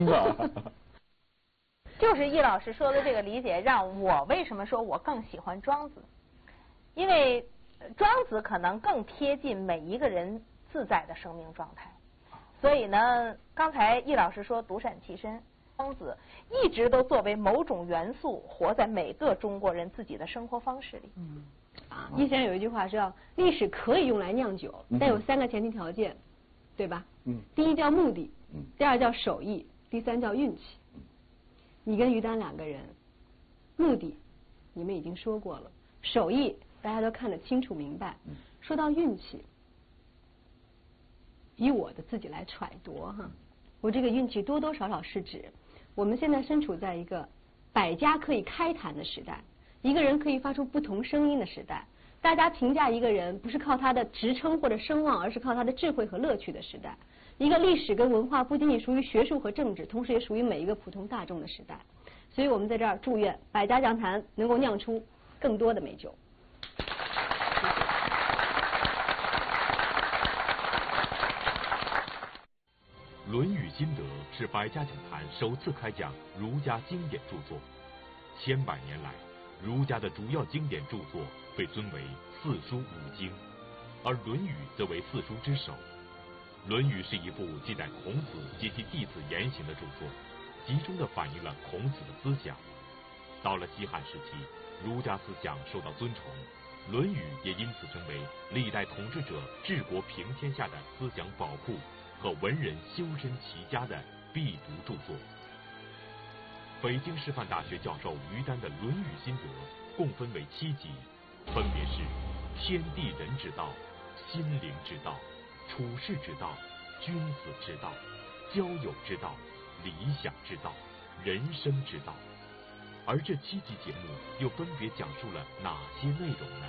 就是易老师说的这个理解，让我为什么说我更喜欢庄子，因为庄子可能更贴近每一个人自在的生命状态。所以呢，刚才易老师说独善其身，庄子一直都作为某种元素活在每个中国人自己的生活方式里。 易先生有一句话说，历史可以用来酿酒，但有3个前提条件，对吧？第一叫目的，第二叫手艺，第3叫运气。你跟于丹2个人，目的你们已经说过了，手艺大家都看得清楚明白。说到运气，以我的自己来揣度哈，我这个运气多多少少是指我们现在身处在一个百家可以开谈的时代，一个人可以发出不同声音的时代，大家评价一个人不是靠他的职称或者声望，而是靠他的智慧和乐趣的时代。一个历史跟文化不仅仅属于学术和政治，同时也属于每一个普通大众的时代。所以我们在这儿祝愿百家讲坛能够酿出更多的美酒。 《论语心得》是百家讲坛首次开讲儒家经典著作。千百年来，儒家的主要经典著作被尊为四书五经，而《论语》则为四书之首。《论语》是一部记载孔子及其弟子言行的著作，集中地反映了孔子的思想。到了西汉时期，儒家思想受到尊崇，《论语》也因此成为历代统治者治国平天下的思想宝库和文人修身齐家的必读著作。北京师范大学教授于丹的《论语心得》共分为7集，分别是天地人之道、心灵之道、处世之道、君子之道、交友之道、理想之道、人生之道。而这7集节目又分别讲述了哪些内容呢？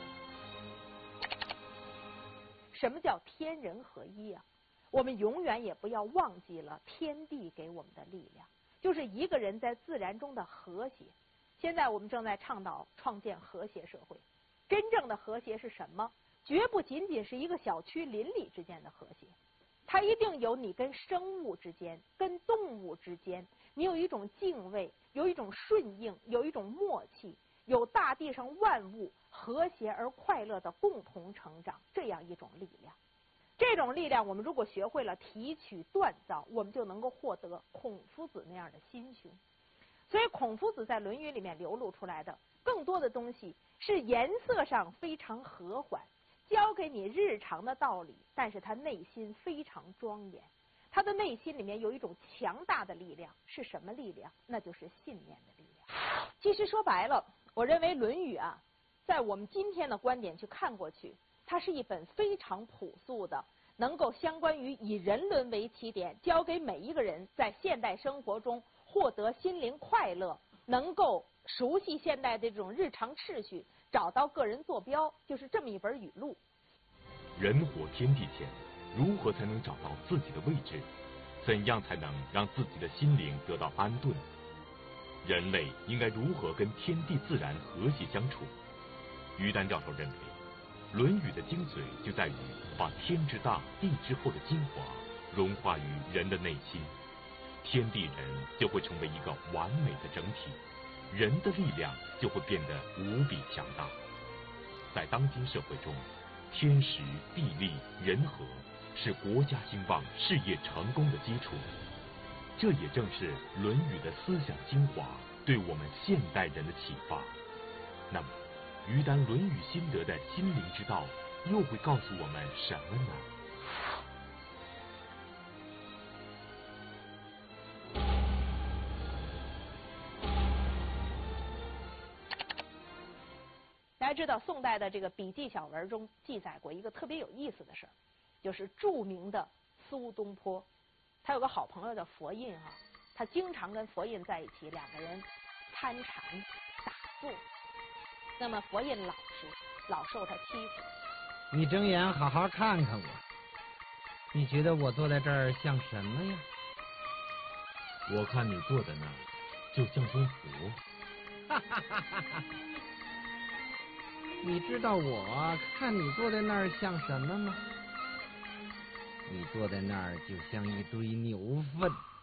什么叫天人合一啊？我们永远也不要忘记了天地给我们的力量，就是一个人在自然中的和谐。现在我们正在倡导创建和谐社会，真正的和谐是什么？绝不仅仅是一个小区邻里之间的和谐，它一定有你跟生物之间、跟动物之间，你有一种敬畏，有一种顺应，有一种默契，有大地上万物和谐而快乐的共同成长，这样一种力量。这种力量我们如果学会了提取锻造，我们就能够获得孔夫子那样的心胸。所以孔夫子在《论语》里面流露出来的更多的东西是颜色上非常和缓，教给你日常的道理，但是他内心非常庄严。他的内心里面有一种强大的力量，是什么力量？那就是信念的力量。其实说白了，我认为《论语》啊，在我们今天的观点去看过去，它是一本非常朴素的，能够相关于以人伦为起点，教给每一个人在现代生活中获得心灵快乐，能够熟悉现代的这种日常秩序，找到个人坐标，就是这么一本语录。 人活天地间，如何才能找到自己的位置？怎样才能让自己的心灵得到安顿？人类应该如何跟天地自然和谐相处？于丹教授认为，《论语》的精髓就在于把天之大、地之厚的精华融化于人的内心，天地人就会成为一个完美的整体，人的力量就会变得无比强大。在当今社会中，天时、地利、人和是国家兴旺、事业成功的基础。这也正是《论语》的思想精华对我们现代人的启发。那么，于丹《论语心得》的心灵之道又会告诉我们什么呢？ 大家知道，宋代的这个笔记小文中记载过一个特别有意思的事儿，就是著名的苏东坡，他有个好朋友叫佛印啊，他经常跟佛印在一起，两个人贪禅打坐。那么佛印老受他欺负。 你睁眼好好看看我，你觉得我坐在这儿像什么呀？ 我看你坐在那儿就像尊佛。 哈哈哈哈哈！你知道我看你坐在那儿像什么吗？你坐在那儿就像一堆牛粪。